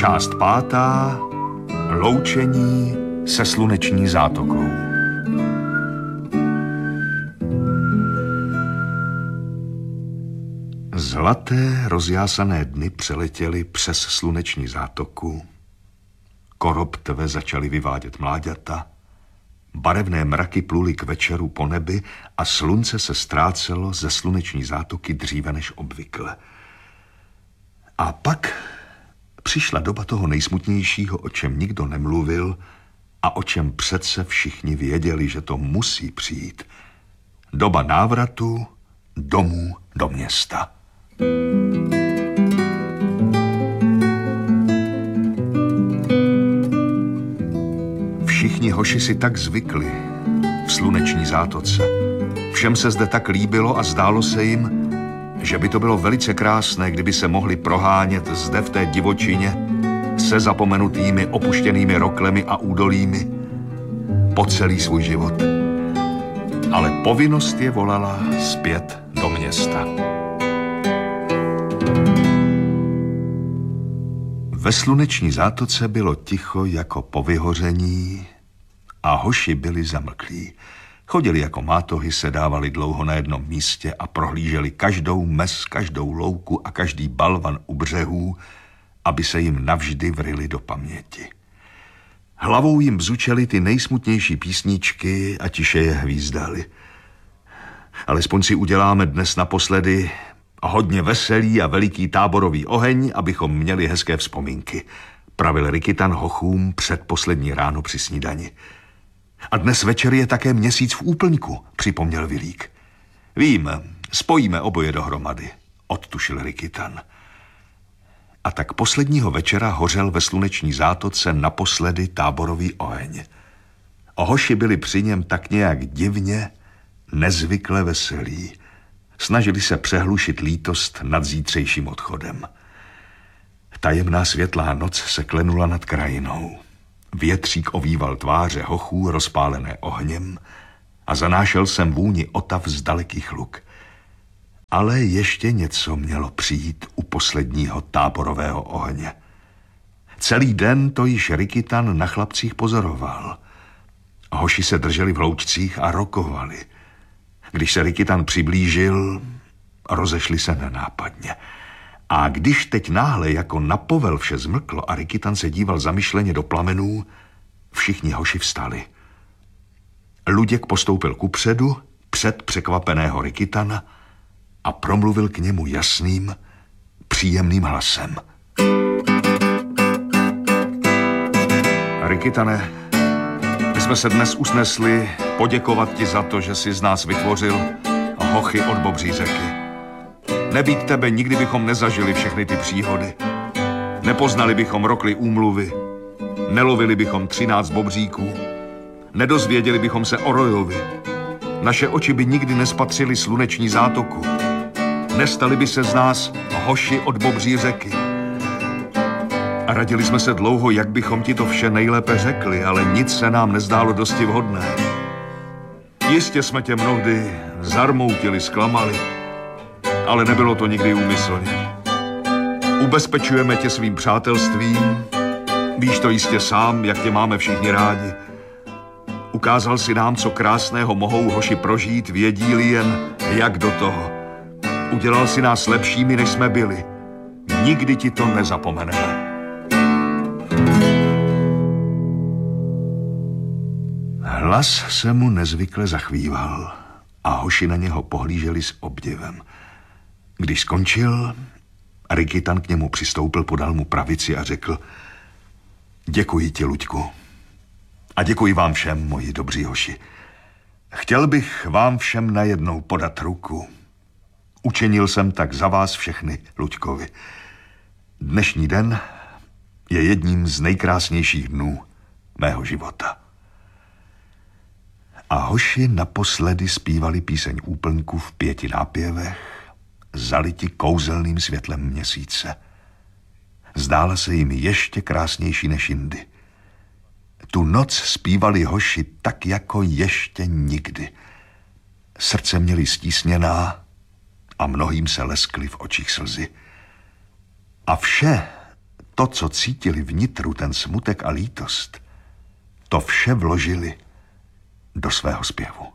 Část 5. Loučení se sluneční zátokou. Zlaté rozjásané dny přeletěly přes sluneční zátoku. Koroptve začaly vyvádět mláďata. Barevné mraky pluly k večeru po nebi a slunce se ztrácelo ze sluneční zátoky dříve než obvykle. A pak přišla doba toho nejsmutnějšího, o čem nikdo nemluvil a o čem přece všichni věděli, že to musí přijít. Doba návratu domů do města. Všichni hoši si tak zvykli v sluneční zátoce. Všem se zde tak líbilo a zdálo se jim, že by to bylo velice krásné, kdyby se mohli prohánět zde v té divočině se zapomenutými opuštěnými roklemi a údolími po celý svůj život. Ale povinnost je volala zpět do města. Ve sluneční zátoce bylo ticho jako po vyhoření a hoši byli zamlklí. Chodili jako mátohy, sedávali dlouho na jednom místě a prohlíželi každou mez, každou louku a každý balvan u břehů, aby se jim navždy vryli do paměti. Hlavou jim bzučely ty nejsmutnější písničky a tiše je hvízdali. Alespoň si uděláme dnes naposledy hodně veselý a veliký táborový oheň, abychom měli hezké vzpomínky, pravil Rikytan hochům předposlední ráno při snídani. A dnes večer je také měsíc v úplňku, připomněl Vilík. Vím, spojíme oboje dohromady, odtušil Rikytan. A tak posledního večera hořel ve sluneční zátoce naposledy táborový oheň. Hoši byli při něm tak nějak divně, nezvykle veselí. Snažili se přehlušit lítost nad zítřejším odchodem. Tajemná světlá noc se klenula nad krajinou. Větřík ovýval tváře hochů rozpálené ohněm a zanášel jsem vůni otav z dalekých luk. Ale ještě něco mělo přijít u posledního táborového ohně. Celý den to již Rikytan na chlapcích pozoroval. Hoši se drželi v hloučcích a rokovali. Když se Rikytan přiblížil, rozešli se nenápadně. A když teď náhle jako na povel vše zmlklo a Rikytan se díval zamyšleně do plamenů, všichni hoši vstali. Luděk postoupil kupředu, před překvapeného Rikytana a promluvil k němu jasným, příjemným hlasem. Rikytane, my jsme se dnes usnesli poděkovat ti za to, že jsi z nás vytvořil hochy od Bobří řeky. Nebýt tebe, nikdy bychom nezažili všechny ty příhody. Nepoznali bychom rokly úmluvy, nelovili bychom 13 bobříků, nedozvěděli bychom se o Rojovi. Naše oči by nikdy nespatřily sluneční zátoku. Nestali by se z nás hoši od Bobří řeky. A radili jsme se dlouho, jak bychom ti to vše nejlépe řekli, ale nic se nám nezdálo dosti vhodné. Jistě jsme tě mnohdy zarmoutili, zklamali, ale nebylo to nikdy úmyslně. Ubezpečujeme tě svým přátelstvím, víš to jistě sám, jak tě máme všichni rádi. Ukázal si nám, co krásného mohou hoši prožít, vědí-li jen, jak do toho. Udělal si nás lepšími, než jsme byli. Nikdy ti to nezapomeneme. Hlas se mu nezvykle zachvíval a hoši na něho pohlíželi s obdivem. Když skončil, Rikytan k němu přistoupil, podal mu pravici a řekl: Děkuji ti, Luďku. A děkuji vám všem, moji dobří hoši. Chtěl bych vám všem najednou podat ruku. Učinil jsem tak za vás všechny, Luďkovi. Dnešní den je jedním z nejkrásnějších dnů mého života. A hoši naposledy zpívali píseň úplňku v 5 nápěvech, zaliti kouzelným světlem měsíce. Zdála se jim ještě krásnější než jindy. Tu noc zpívali hoši tak jako ještě nikdy. Srdce měli stísněná a mnohým se leskly v očích slzy. A vše to, co cítili vnitru, ten smutek a lítost, to vše vložili do svého zpěvu.